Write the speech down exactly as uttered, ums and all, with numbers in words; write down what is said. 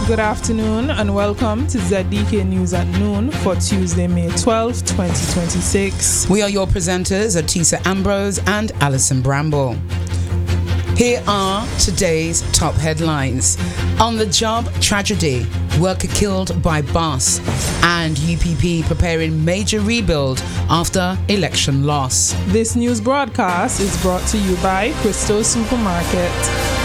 Good afternoon and welcome to Z D K News at Noon for Tuesday, May twelfth, twenty twenty-six. We are your presenters, Atisa Ambrose and Alison Bramble. Here are today's top headlines. On the job tragedy, worker killed by bus, and U P P preparing major rebuild after election loss. This news broadcast is brought to you by Crystal Supermarket.